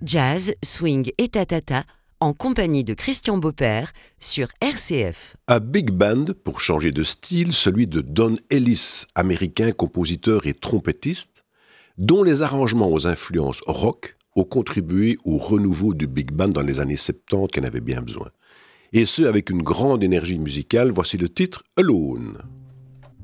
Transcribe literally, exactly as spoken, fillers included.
Jazz, swing et tatata, en compagnie de Christian Beaupère sur R C F. Un big band, pour changer de style, celui de Don Ellis, américain compositeur et trompettiste, dont les arrangements aux influences rock ont contribué au renouveau du big band dans les années soixante-dix qui en avait bien besoin. Et ce, avec une grande énergie musicale, voici le titre « Alone ».